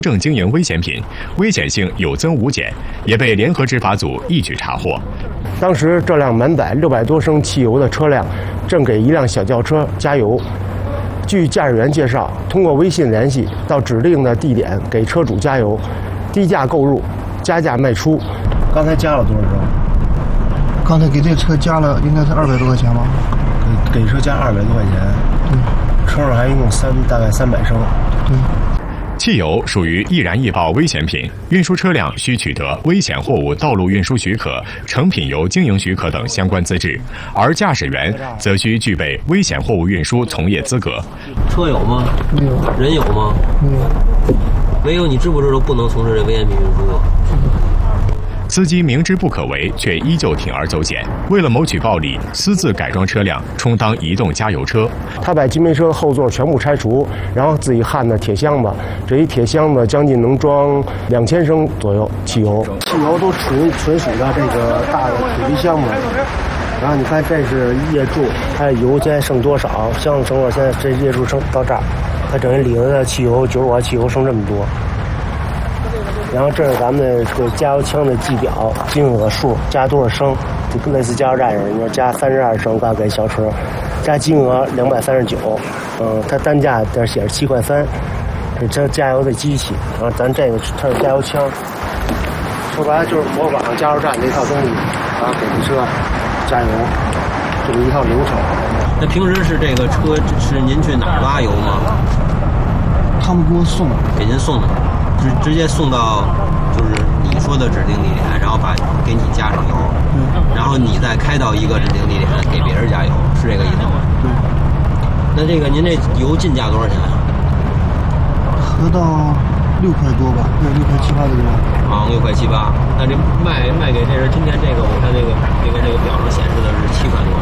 正经营危险品，危险性有增无减，也被联合执法组一举查获。 当时这辆满载600多升汽油的车辆正给一辆小轿车加油。据驾驶员介绍，通过微信联系到指定的地点给车主加油，低价购入，加价卖出。刚才加了多少升？ 刚才给这车加了应该是200多块钱吧。 给车加200多块钱。 对。 车上还一共大概300升。 对。 汽油属于易燃易爆危险品，运输车辆需取得危险货物道路运输许可、成品油经营许可等相关资质，而驾驶员则需具备危险货物运输从业资格。 车有吗？ 没有。 人有吗？ 没有。 没有，你知不知道不能从事这危险品运输？ 司机明知不可为，却依旧铤而走险，为了谋取暴利，私自改装车辆，充当移动加油车。 他把金杯车的后座全部拆除，然后自己焊的铁箱子，这一铁箱子将近能装2000升左右汽油。汽油都纯属的这个大的铁皮箱子。然后你看，这是液柱，它油现在剩多少？箱子剩多少？现在这液柱剩到这儿，它等于里头的汽油95瓦汽油剩这么多。然后这是咱们这个加油枪的计表，金额数加多少升，就类似加油站人家加32升，刚给小车，加金额239，它单价这写着7块3，这加油的机器，然后咱这个它是加油枪，说白了就是模仿加油站这套东西，然后给这车加油，这么一套流程。 那平时是这个车是您去哪儿挖油吗？ 他们给我送， 给您送的。直接送到就是你说的指定地点，然后给你加上油，然后你再开到一个指定地点给别人加油，是这个意思吗？那这个您这油进价多少钱啊？ 合到6块多吧，6块7、8的多。 6块7、8。那这卖给这人，今天这个我看那个表上显示的是7块多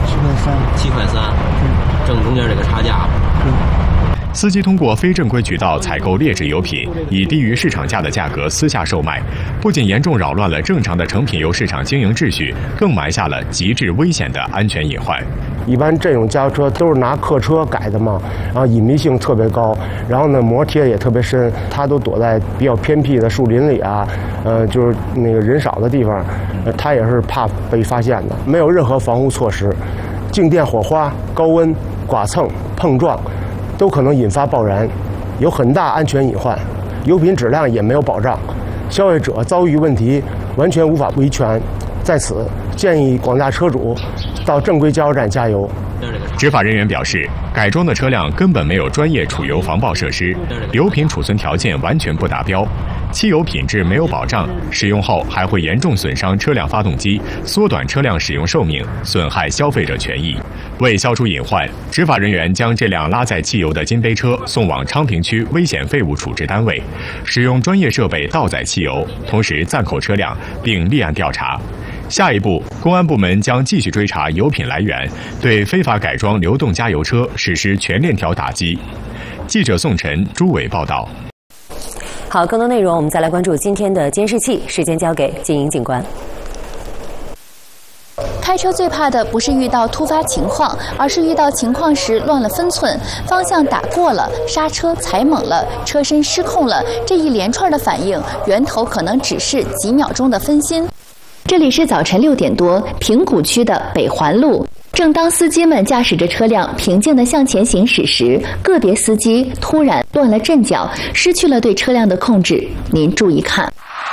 ，7块3，正中间这个差价。 司机通过非正规渠道采购劣质油品，以低于市场价的价格私下售卖，不仅严重扰乱了正常的成品油市场经营秩序，更埋下了极致危险的安全隐患。 一般这种加油车都是拿客车改的嘛，然后隐蔽性特别高，然后呢膜贴的也特别深，它都躲在比较偏僻的树林里啊，就是那个人少的地方，它也是怕被发现的，没有任何防护措施，静电火花、高温、剐蹭、碰撞。都可能引发爆燃，有很大安全隐患，油品质量也没有保障，消费者遭遇问题完全无法维权。在此，建议广大车主到正规加油站加油。 执法人员表示，改装的车辆根本没有专业储油防爆设施，油品储存条件完全不达标，汽油品质没有保障，使用后还会严重损伤车辆发动机，缩短车辆使用寿命，损害消费者权益。为消除隐患，执法人员将这辆拉载汽油的金杯车送往昌平区危险废物处置单位，使用专业设备倒载汽油，同时暂扣车辆，并立案调查。下一步，公安部门将继续追查油品来源，对非法改装流动加油车实施全链条打击。记者宋晨、朱伟报道。 好，更多内容我们再来关注今天的监视器，时间交给金莹警官。 开车最怕的不是遇到突发情况，而是遇到情况时乱了分寸，方向打过了，刹车踩猛了，车身失控了，这一连串的反应，源头可能只是几秒钟的分心。这里是早晨6点多，平谷区的北环路。正当司机们驾驶着车辆平静地向前行驶时，个别司机突然乱了阵脚，失去了对车辆的控制。您注意看。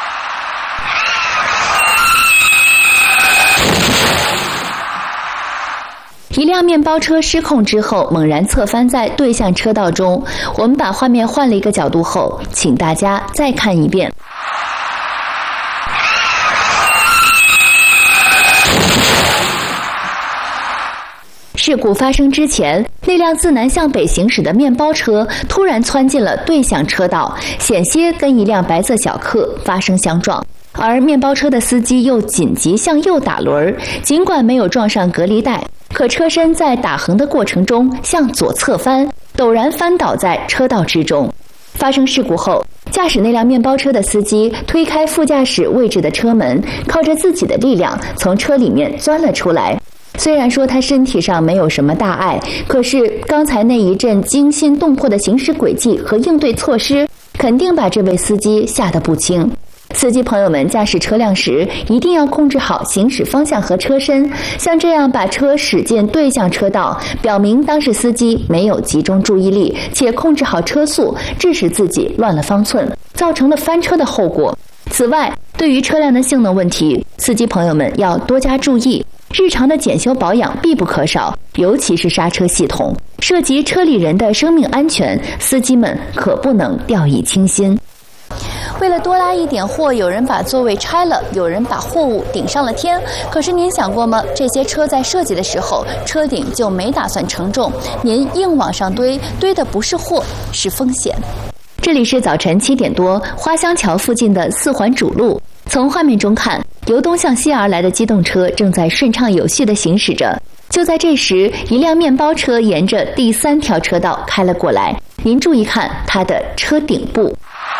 一辆面包车失控之后，猛然侧翻在对向车道中。我们把画面换了一个角度后，请大家再看一遍。事故发生之前，那辆自南向北行驶的面包车突然窜进了对向车道，险些跟一辆白色小客发生相撞。而面包车的司机又紧急向右打轮，尽管没有撞上隔离带，可车身在打横的过程中向左侧翻，陡然翻倒在车道之中。发生事故后，驾驶那辆面包车的司机推开副驾驶位置的车门，靠着自己的力量从车里面钻了出来。虽然说他身体上没有什么大碍，可是刚才那一阵惊心动魄的行驶轨迹和应对措施， 肯定把这位司机吓得不轻。司机朋友们驾驶车辆时一定要控制好行驶方向和车身，像这样把车驶进对向车道，表明当时司机没有集中注意力，且控制好车速，致使自己乱了方寸，造成了翻车的后果。此外，对于车辆的性能问题，司机朋友们要多加注意，日常的检修保养必不可少，尤其是刹车系统，涉及车里人的生命安全，司机们可不能掉以轻心。为了多拉一点货，有人把座位拆了，有人把货物顶上了天。可是您想过吗？这些车在设计的时候，车顶就没打算承重，您硬往上堆，堆的不是货，是风险。这里是早晨7点多，花乡桥附近的4环主路。从画面中看，由东向西而来的机动车正在顺畅有序地行驶着。就在这时，一辆面包车沿着第3条车道开了过来。您注意看它的车顶部。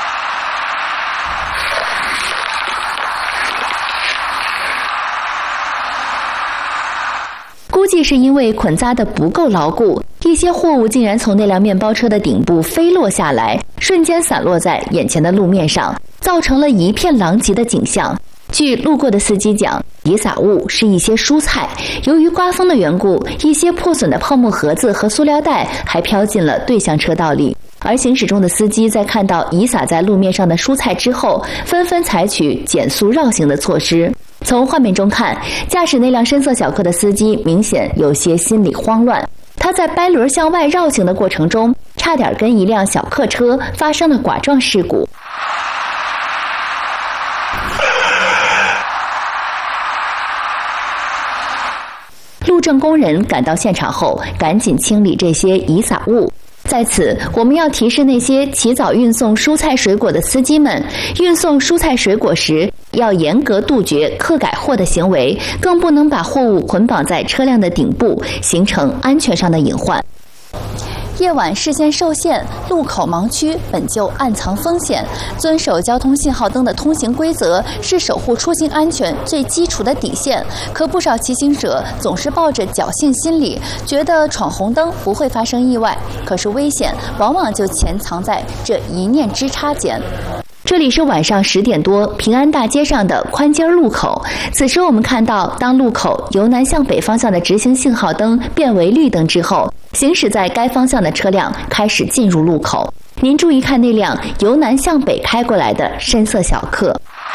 估计是因为捆扎得不够牢固，一些货物竟然从那辆面包车的顶部飞落下来，瞬间散落在眼前的路面上，造成了一片狼藉的景象。据路过的司机讲，遗撒物是一些蔬菜，由于刮风的缘故，一些破损的泡沫盒子和塑料袋还飘进了对向车道里。而行驶中的司机在看到遗撒在路面上的蔬菜之后，纷纷采取减速绕行的措施。从画面中看，驾驶那辆深色小客的司机明显有些心里慌乱，他在掰轮向外绕行的过程中，差点跟一辆小客车发生了剐撞事故。路政工人赶到现场后，赶紧清理这些遗撒物。在此，我们要提示那些起早运送蔬菜水果的司机们，运送蔬菜水果时要严格杜绝刻改货的行为，更不能把货物捆绑在车辆的顶部，形成安全上的隐患。夜晚视线受限，路口盲区本就暗藏风险，遵守交通信号灯的通行规则是守护出行安全最基础的底线。可不少骑行者总是抱着侥幸心理，觉得闯红灯不会发生意外，可是危险往往就潜藏在这一念之差间。这里是晚上10点多，平安大街上的宽街路口。此时我们看到，当路口由南向北方向的直行信号灯变为绿灯之后，行驶在该方向的车辆开始进入路口。您注意看那辆由南向北开过来的深色小客。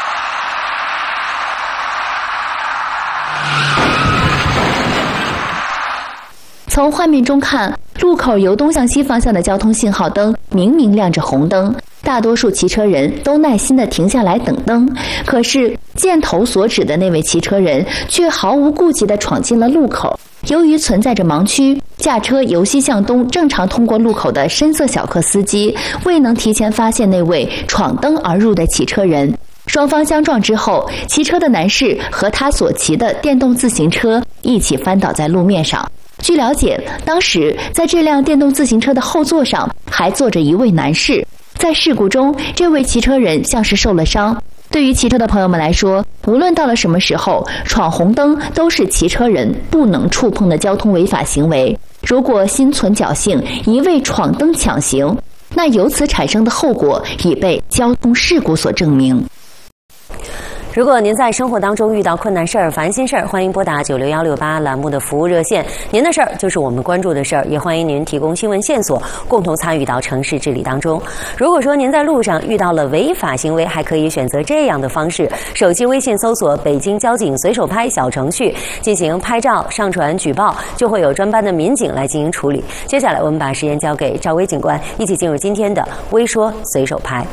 从画面中看，路口由东向西方向的交通信号灯明明亮着红灯，大多数骑车人都耐心地停下来等灯。可是箭头所指的那位骑车人却毫无顾忌地闯进了路口。由于存在着盲区，驾车由西向东正常通过路口的深色小客司机未能提前发现那位闯灯而入的骑车人。双方相撞之后，骑车的男士和他所骑的电动自行车一起翻倒在路面上。据了解，当时在这辆电动自行车的后座上还坐着一位男士。在事故中，这位骑车人像是受了伤。对于骑车的朋友们来说，无论到了什么时候，闯红灯都是骑车人不能触碰的交通违法行为。如果心存侥幸，一味闯灯抢行，那由此产生的后果已被交通事故所证明。 如果您在生活当中遇到困难事儿、烦心事儿，欢迎拨打96168栏目的服务热线。您的事儿就是我们关注的事儿，也欢迎您提供新闻线索，共同参与到城市治理当中。如果说您在路上遇到了违法行为，还可以选择这样的方式：手机微信搜索北京交警随手拍小程序，进行拍照、上传、举报，就会有专班的民警来进行处理。接下来我们把时间交给赵薇警官，一起进入今天的微说随手拍。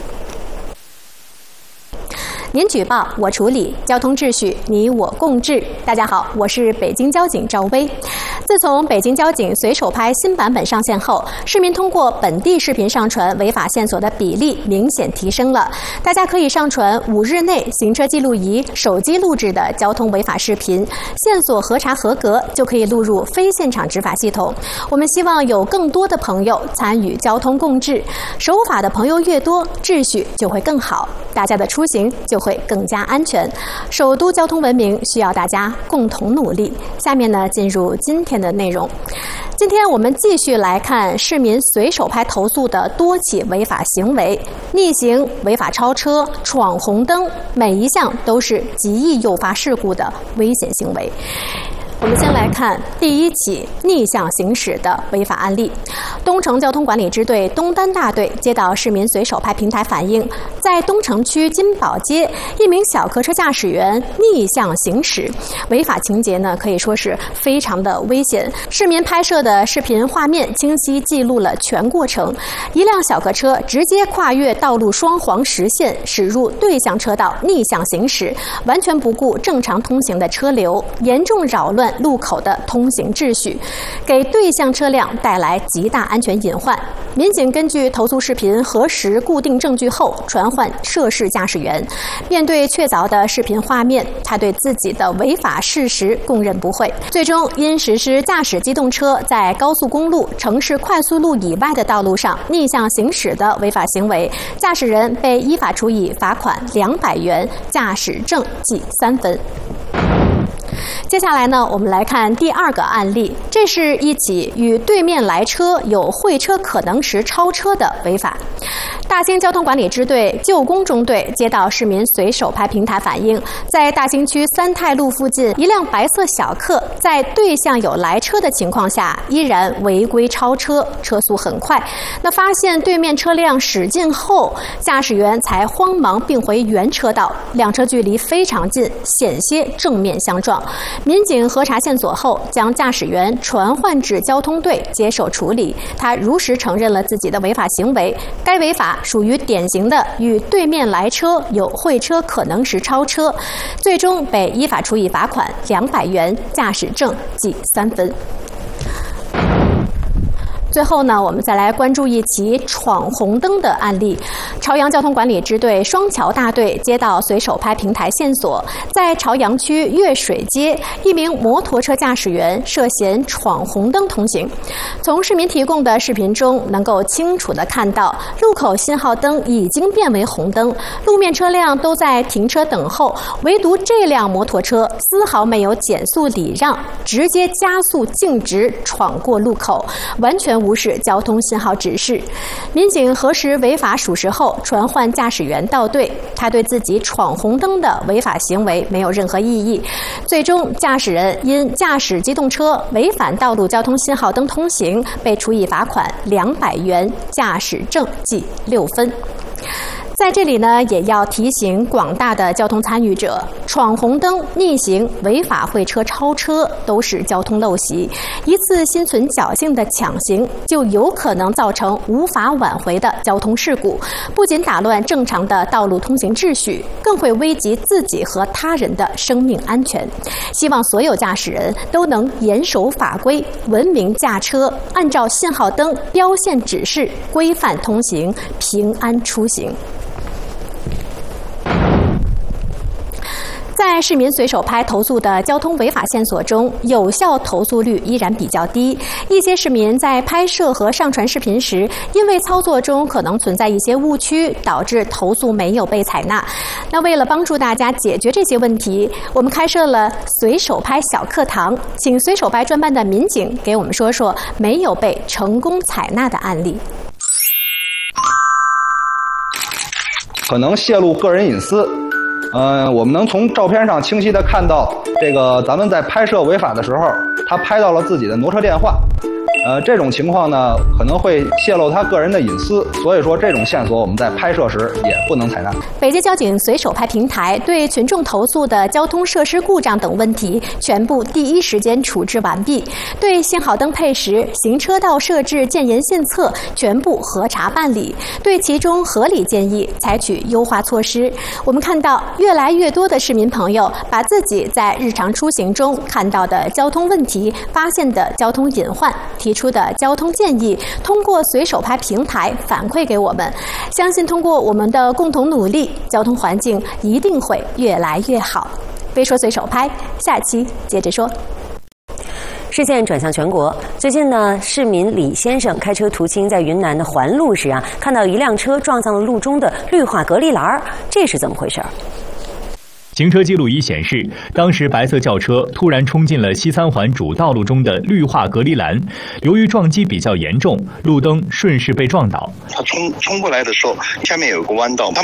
您举报，我处理，交通秩序你我共治。大家好，我是北京交警赵薇。自从北京交警随手拍新版本上线后，市民通过本地视频上传违法线索的比例明显提升了。大家可以上传5日内行车记录仪、手机录制的交通违法视频，线索核查合格就可以录入非现场执法系统。我们希望有更多的朋友参与交通共治，守法的朋友越多，秩序就会更好，大家的出行就会会更加安全。首都交通文明需要大家共同努力。下面呢，进入今天的内容。今天我们继续来看市民随手拍投诉的多起违法行为，逆行、违法超车、闯红灯，每一项都是极易诱发事故的危险行为。我们先来看第一起逆向行驶的违法案例。东城交通管理支队东单大队接到市民随手拍平台反映，在东城区金宝街，一名小客车驾驶员逆向行驶，违法情节呢可以说是非常的危险。市民拍摄的视频画面清晰记录了全过程，一辆小客车直接跨越道路双黄实线，驶入对向车道逆向行驶，完全不顾正常通行的车流，严重扰乱路口的通行秩序，给对向车辆带来极大安全隐患。民警根据投诉视频核实固定证据后，传唤涉事驾驶员。面对确凿的视频画面，他对自己的违法事实供认不讳。最终因实施驾驶机动车在高速公路、城市快速路以外的道路上逆向行驶的违法行为，驾驶人被依法处以罚款200元，驾驶证记3分。接下来呢，我们来看第二个案例，这是一起与对面来车有会车可能时超车的违法。大兴交通管理支队旧工中队接到市民随手拍平台反映，在大兴区三泰路附近，一辆白色小客在对向有来车的情况下，依然违规超车，车速很快。那发现对面车辆驶近后，驾驶员才慌忙并回原车道，两车距离非常近，险些正面相撞。民警核查线索后，将驾驶员传唤至交通队接受处理。他如实承认了自己的违法行为，该违法属于典型的与对面来车有会车可能时超车，最终被依法处以罚款200元，驾驶证记3分。最后呢，我们再来关注一起闯红灯的案例。朝阳交通管理支队双桥大队接到随手拍平台线索，在朝阳区月水街，一名摩托车驾驶员涉嫌闯红灯通行。从市民提供的视频中，能够清楚地看到路口信号灯已经变为红灯，路面车辆都在停车等候，唯独这辆摩托车丝毫没有减速礼让，直接加速径直闯过路口，完全无视交通信号指示。民警核实违法属实后，传唤驾驶员到队，他对自己闯红灯的违法行为没有任何异议。最终，驾驶人因驾驶机动车违反道路交通信号灯通行，被处以罚款200元，驾驶证记6分。在这里呢，也要提醒广大的交通参与者，闯红灯、逆行、违法会车超车都是交通陋习，一次心存侥幸的抢行，就有可能造成无法挽回的交通事故，不仅打乱正常的道路通行秩序，更会危及自己和他人的生命安全。希望所有驾驶人都能严守法规，文明驾车，按照信号灯标线指示规范通行，平安出行。在市民随手拍投诉的交通违法线索中，有效投诉率依然比较低。一些市民在拍摄和上传视频时，因为操作中可能存在一些误区，导致投诉没有被采纳。那为了帮助大家解决这些问题，我们开设了随手拍小课堂，请随手拍专班的民警给我们说说没有被成功采纳的案例。 可能泄露个人隐私。我们能从照片上清晰地看到，这个咱们在拍摄违法的时候，他拍到了自己的挪车电话。这种情况呢，可能会泄露他个人的隐私，所以说这种线索我们在拍摄时也不能采纳。 北京交警随手拍平台对群众投诉的交通设施故障等问题全部第一时间处置完毕，对信号灯配时、行车道设置建言信册全部核查办理，对其中合理建议采取优化措施。我们看到越来越多的市民朋友把自己在日常出行中看到的交通问题、发现的交通隐患、提出的交通建议，通过随手拍平台反馈给我们。相信通过我们的共同努力，交通环境一定会越来越好。微说随手拍，下期接着说。 视线转向全国，最近呢，市民李先生开车途经在云南的环路时看到一辆车撞上了路中的绿化隔离栏，这是怎么回事？ 行车记录仪显示，当时白色轿车突然冲进了西三环主道路中的绿化隔离栏，由于撞击比较严重，路灯顺势被撞倒。 他冲过来的时候，下面有个弯道，他